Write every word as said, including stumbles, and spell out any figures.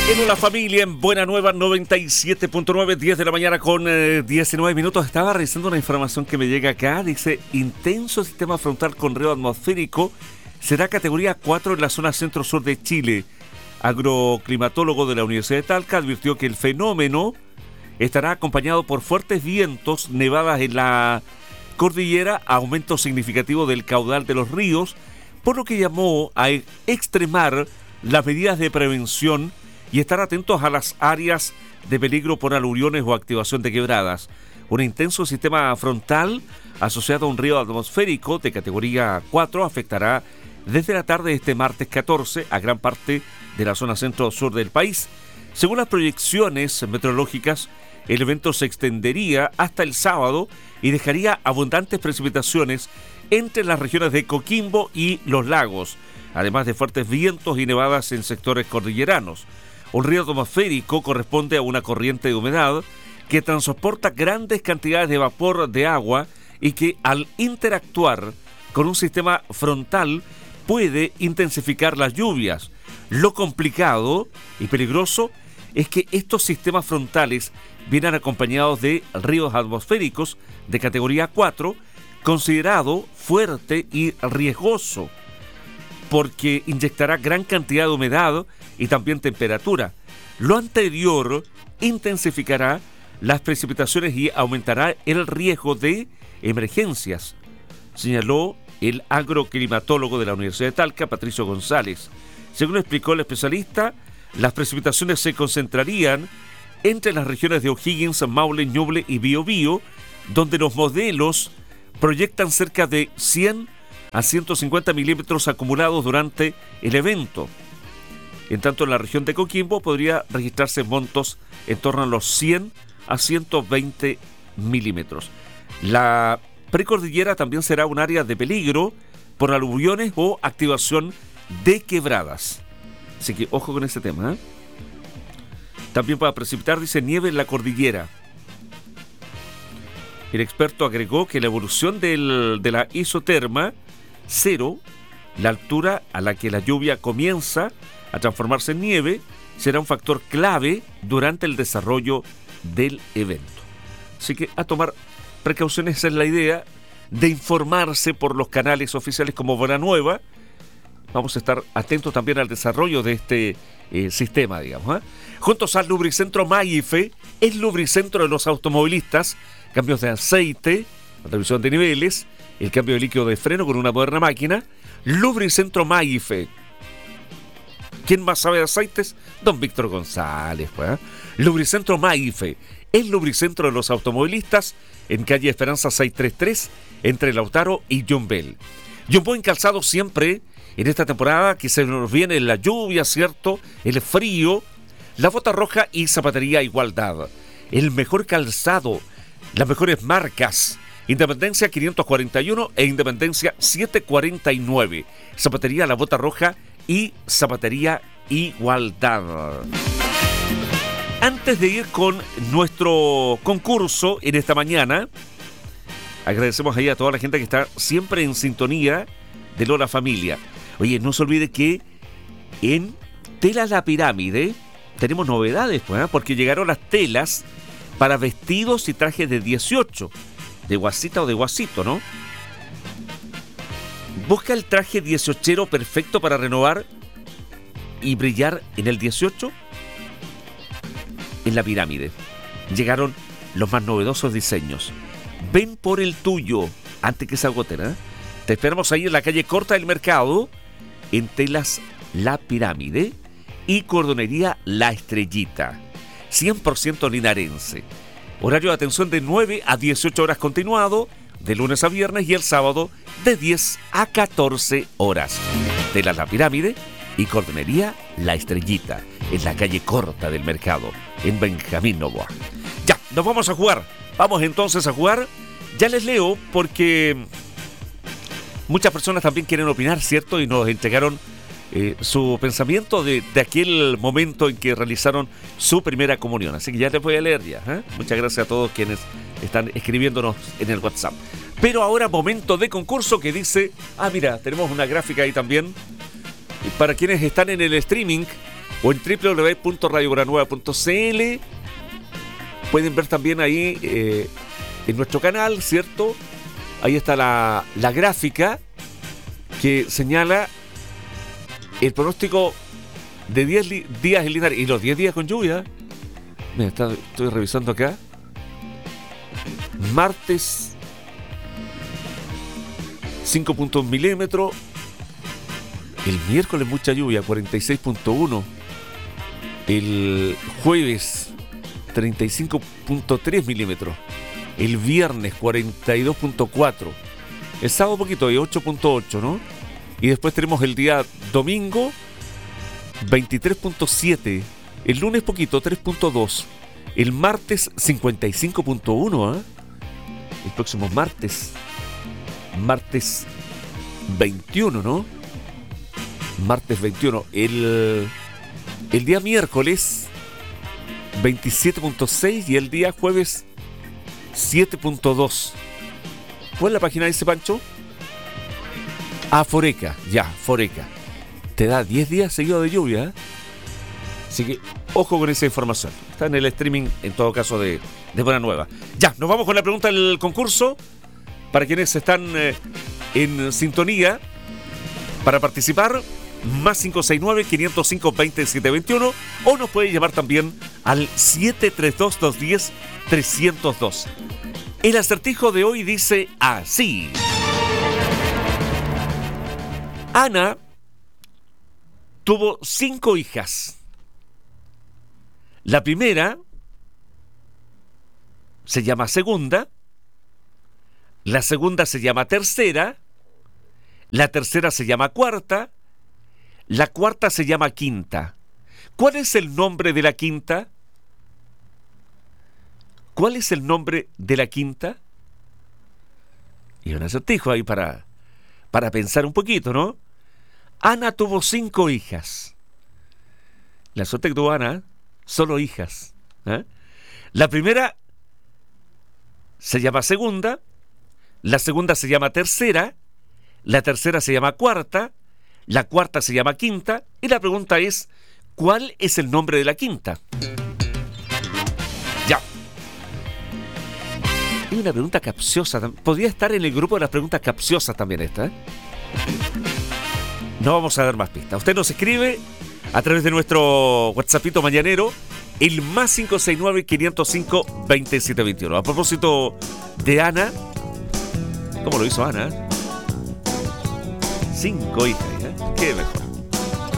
En Hola Familia, en Buena Nueva noventa y siete punto nueve, diez de la mañana con eh, diecinueve minutos. Estaba revisando una información que me llega acá. Dice, intenso sistema frontal con riego atmosférico será categoría cuatro en la zona centro-sur de Chile. Agroclimatólogo de la Universidad de Talca advirtió que el fenómeno estará acompañado por fuertes vientos, nevadas en la cordillera, aumento significativo del caudal de los ríos, por lo que llamó a extremar las medidas de prevención y estar atentos a las áreas de peligro por aluviones o activación de quebradas. Un intenso sistema frontal asociado a un río atmosférico de categoría cuatro afectará desde la tarde de este martes catorce a gran parte de la zona centro-sur del país. Según las proyecciones meteorológicas, el evento se extendería hasta el sábado y dejaría abundantes precipitaciones entre las regiones de Coquimbo y Los Lagos, además de fuertes vientos y nevadas en sectores cordilleranos. Un río atmosférico corresponde a una corriente de humedad que transporta grandes cantidades de vapor de agua y que al interactuar con un sistema frontal puede intensificar las lluvias. Lo complicado y peligroso es que estos sistemas frontales vienen acompañados de ríos atmosféricos de categoría cuatro, considerado fuerte y riesgoso, porque inyectará gran cantidad de humedad y también temperatura. Lo anterior intensificará las precipitaciones y aumentará el riesgo de emergencias, señaló el agroclimatólogo de la Universidad de Talca, Patricio González. Según explicó el especialista, las precipitaciones se concentrarían entre las regiones de O'Higgins, Maule, Ñuble y Biobío, donde los modelos proyectan cerca de cien a ciento cincuenta milímetros acumulados durante el evento. En tanto, en la región de Coquimbo podría registrarse montos en torno a los cien a ciento veinte milímetros. La precordillera también será un área de peligro por aluviones o activación de quebradas. Así que ojo con ese tema, ¿eh? También para precipitar, dice, nieve en la cordillera. El experto agregó que la evolución del, de la isoterma cero, la altura a la que la lluvia comienza a transformarse en nieve, será un factor clave durante el desarrollo del evento. Así que a tomar precauciones, esa es la idea, de informarse por los canales oficiales como Buena Nueva. Vamos a estar atentos también al desarrollo de este eh, sistema, digamos, ¿eh? Juntos al Lubricentro Maife, el lubricentro de los automovilistas, cambios de aceite, revisión de niveles, el cambio de líquido de freno con una moderna máquina. Lubricentro Maife. ¿Quién más sabe de aceites? Don Víctor González, pues, ¿eh? Lubricentro Maife, el lubricentro de los automovilistas, en calle Esperanza seiscientos treinta y tres, entre Lautaro y Yumbel. Jumbo en calzado siempre, en esta temporada que se nos viene la lluvia, ¿cierto? El frío, la bota roja y zapatería Igualdad. El mejor calzado, las mejores marcas, Independencia quinientos cuarenta y uno e Independencia setecientos cuarenta y nueve. Zapatería La Bota Roja y Zapatería Igualdad. Antes de ir con nuestro concurso en esta mañana, agradecemos ahí a toda la gente que está siempre en sintonía de Hola Familia. Oye, no se olvide que en Telas La Pirámide tenemos novedades, pues, ¿eh? Porque llegaron las telas para vestidos y trajes de dieciocho, de guasita o de guasito, ¿no? Busca el traje dieciochero perfecto para renovar y brillar en el dieciocho. En La Pirámide llegaron los más novedosos diseños. Ven por el tuyo antes que se agoten, ¿eh? Te esperamos ahí en la calle Corta del Mercado, en Telas La Pirámide y Cordonería La Estrellita, cien por ciento linarense. Horario de atención de nueve a dieciocho horas continuado, de lunes a viernes, y el sábado de diez a catorce horas. Telas La Pirámide y Cordonería La Estrellita, en la calle Corta del Mercado, en Benjamín Novoa. Ya, nos vamos a jugar. Vamos entonces a jugar. Ya les leo porque muchas personas también quieren opinar, ¿cierto? Y nos entregaron eh, su pensamiento de, de aquel momento en que realizaron su primera comunión. Así que ya les voy a leer ya, ¿eh? Muchas gracias a todos quienes están escribiéndonos en el WhatsApp. Pero ahora momento de concurso que dice... Ah, mira, tenemos una gráfica ahí también. Para quienes están en el streaming o en doble u doble u doble u punto radio bonanueva punto c l. Pueden ver también ahí eh, en nuestro canal, ¿cierto? Ahí está la, la gráfica que señala el pronóstico de diez li- días en Linares y los diez días con lluvia. Mira, está, estoy revisando acá. Martes cinco punto uno milímetros. El miércoles mucha lluvia, cuarenta y seis punto uno. El jueves treinta y cinco punto tres milímetros. El viernes cuarenta y dos punto cuatro. El sábado poquito, de ocho punto ocho, ¿no? Y después tenemos el día domingo veintitrés punto siete. El lunes poquito, tres punto dos. El martes cincuenta y cinco punto uno, ¿eh? El próximo martes. Martes veintiuno, ¿no? Martes veintiuno. El, el día miércoles veintisiete punto seis y el día jueves siete punto dos. ¿Cuál es la página de ese, Pancho? Ah, Foreca, ya, Foreca. Te da diez días seguidos de lluvia, ¿eh? Así que ojo con esa información. Está en el streaming, en todo caso, de, de Buena Nueva. Ya, nos vamos con la pregunta del concurso. Para quienes están eh, en sintonía, para participar, más cinco seis nueve, quinientos cinco, veintisiete veintiuno, o nos puede llamar también al siete tres dos, dos uno cero, tres cero dos. El acertijo de hoy dice así. Ana tuvo cinco hijas. La primera se llama segunda, la segunda se llama tercera, la tercera se llama cuarta, la cuarta se llama quinta. ¿Cuál es el nombre de la quinta? ¿Cuál es el nombre de la quinta? Y un acertijo ahí para, para pensar un poquito, ¿no? Ana tuvo cinco hijas. La suerte que tuvo Ana, solo hijas, ¿eh? La primera se llama segunda, la segunda se llama tercera, la tercera se llama cuarta, la cuarta se llama quinta, y la pregunta es, ¿cuál es el nombre de la quinta? Ya. Y una pregunta capciosa. Podría estar en el grupo de las preguntas capciosas también esta, ¿eh? No vamos a dar más pistas. Usted nos escribe a través de nuestro WhatsAppito mañanero, el más cinco seis nueve, quinientos cinco, veintisiete veintiuno. A propósito de Ana, ¿cómo lo hizo Ana? Cinco hijas, ¿eh? Qué mejor.